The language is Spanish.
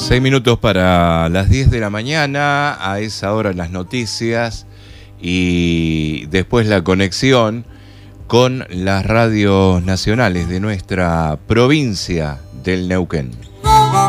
6 minutos para las 10 de la mañana, a esa hora las noticias y después la conexión con las radios nacionales de nuestra provincia del Neuquén.